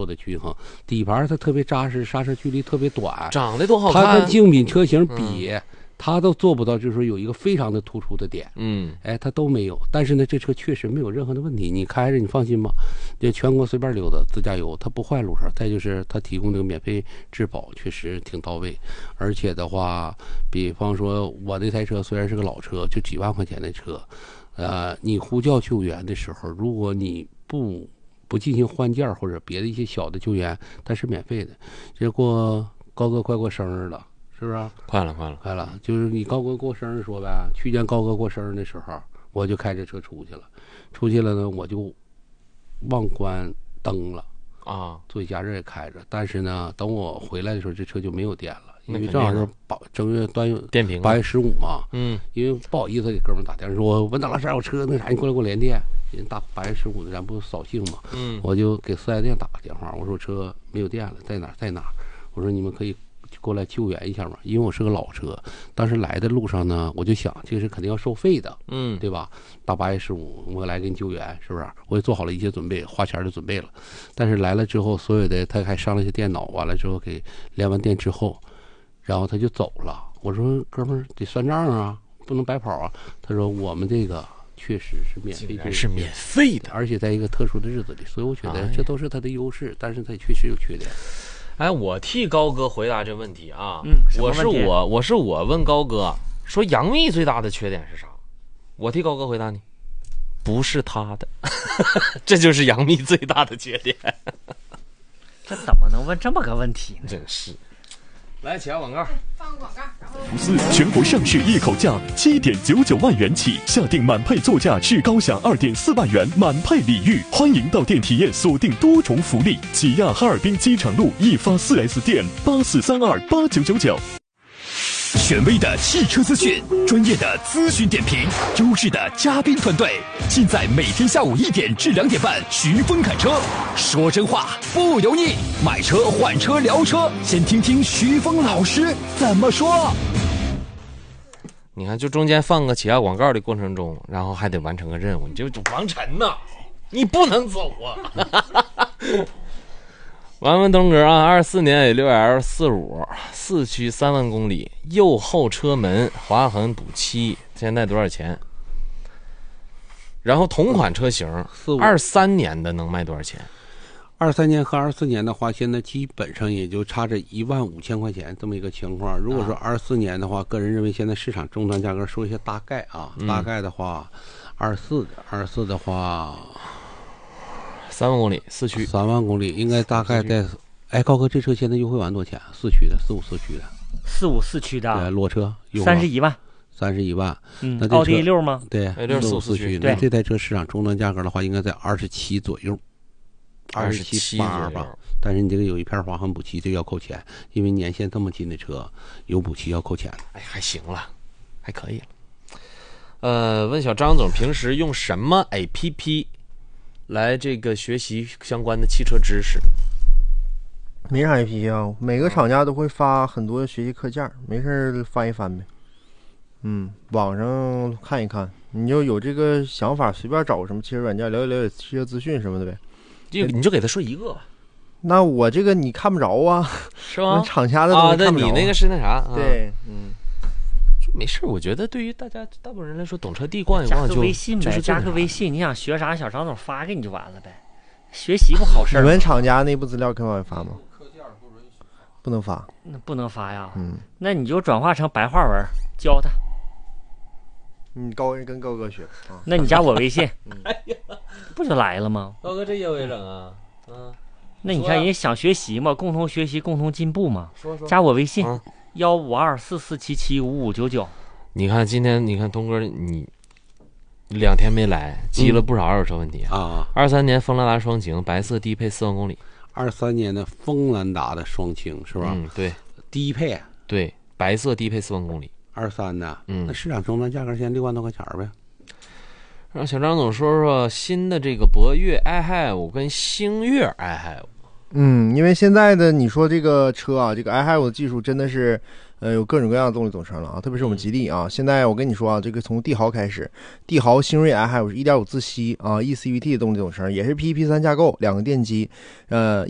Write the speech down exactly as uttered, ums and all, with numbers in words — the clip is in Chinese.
做的均衡，底盘它特别扎实，刹车距离特别短， 长得多好看。 它跟竞品车型比。嗯他都做不到，就是说有一个非常的突出的点， 嗯， 哎，他都没有。但是呢，这车确实没有任何的问题，你开着你放心吧，这全国随便溜达，自驾游它不坏路上。再就是它提供这个免费质保，确实挺到位。而且的话，比方说我那台车虽然是个老车，就几万块钱的车，呃，你呼叫救援的时候，如果你不不进行换件或者别的一些小的救援，它是免费的。这过高哥快过生日了。是不是、啊？ 快了，快了， 快了！就是你高哥过生日说呗，去年高哥过生日的时候，我就开着车出去了，出去了呢，我就忘关灯了啊， 座椅加热也开着，但是呢，等我回来的时候，这车就没有电了，因为正好是八正月端电瓶八月十五嘛， 嗯， 因为不好意思给哥们打电话说，文达老师，我车那啥，你过来给我连电。人大八月十五的咱不扫兴嘛， 嗯， 我就给四 S 店打个电话，我说车没有电了，在哪在哪？我说你们可以过来救援一下嘛，因为我是个老车，当时来的路上呢，我就想这是肯定要收费的， 嗯， 对吧？大八月十五我来给你救援，是不是？我也做好了一些准备，花钱的准备了。但是来了之后，所有的他还上了些电脑，完了之后给连完电之后，然后他就走了。我说哥们儿得算账啊，不能白跑啊。他说我们这个确实是免费， 是免费的， 而且在一个特殊的日子里，所以我觉得这都是他的优势，但是他确实有缺点。 哎，我替高哥回答这问题啊， 嗯， 我是我，我是我问高哥说杨幂最大的缺点是啥？我替高哥回答你，不是他的，这就是杨幂最大的缺点。 这怎么能问这么个问题呢？ 真是。来，起下广告。 放个广告，然后福斯全国上市一口价七点九九万元起，下定满配座驾至高享二点四万元满配礼遇，欢迎到店体验锁定多重福利。起亚哈尔滨机场路一发四 S 店八四三二八九九九。权威的汽车资讯，专业的咨询点评，优质的嘉宾团队，尽在每天下午一点至两点半。徐峰侃车，说真话不油腻，买车换车聊车，先听听徐峰老师怎么说。 你看，就中间放个起亚广告的过程中，然后还得完成个任务，你就王晨呐，你不能走啊！完问东哥啊，二四年 A 六 L 四五四驱三万公里，右后车门划痕补漆，现在多少钱？然后同款车型，二三年的能卖多少钱？ 二三年和二四年的话，现在基本上也就差着一万五千块钱这么一个情况。如果说二四年的话，个人认为现在市场终端价格说一些大概啊， 嗯、 大概的话，二四的二四的话。 三万公里四驱， 三万公里应该大概在，哎，高哥这车现在优惠完多少钱？四驱的，四五四驱的， 四五四驱的， 对，裸车三十一万， 三十一万。 嗯， 那奥迪 A 六吗？ 对 ，A 六四五四驱。 那这台车市场终端价格的话，应该在二十七左右，二十七八吧。但是你这个有一片划痕补漆，这个要扣钱，因为年限这么近的车有补漆要扣钱。 哎，还行了，还可以了。呃，问小张总平时用什么 A P P？来这个学习相关的汽车知识， 没啥 A P P 啊，每个厂家都会发很多学习课件，没事翻一翻呗。嗯，网上看一看，你就有这个想法，随便找个什么汽车软件，了解了解汽车资讯什么的呗。 就你就给他说一个吧。 那我这个你看不着啊， 是吗？ 厂家的啊， 那你那个是那啥？ 对，嗯。 没事，我觉得对于大家大部分人来说，懂车帝逛一加逛就个微信呗， 就是加个微信，你想学啥，小张总发给你就完了呗。学习不好事儿。 你们厂家内部资料可以往外发吗？不能发。 那不能发呀。 嗯。 那你就转化成白话文教他。 你高跟高哥学啊？ 那你加我微信， 哎呀， 不就来了吗？ 高哥这业务也整啊，嗯。 那你看人家想学习嘛，共同学习，共同进步嘛。 说说。 加我微信。 啊幺五二四四七七五五九九， 你看今天你看东哥你两天没来，积了不少二手车问题、 嗯、啊。 二三年锋兰达双擎，白色低配四万公里。 二三年的锋兰达的双擎是吧？ 嗯，对， 低配， 对，白色低配四万公里。 二三的， 嗯， 那市场终端价格现在六万多块钱呗。 让小张总说说新的这个博越 i 嗨 五跟星越 i 嗨 五。 嗯，因为现在的你说这个车啊，这个 i 嗨 五的技术真的是，呃，有各种各样的动力总成了啊，特别是我们吉利啊，现在我跟你说啊，这个从帝豪开始，帝豪星锐 i 嗨 五是 一点五 自吸啊 ，E C V T 的动力总成，也是 P E P 三架构，两个电机，呃。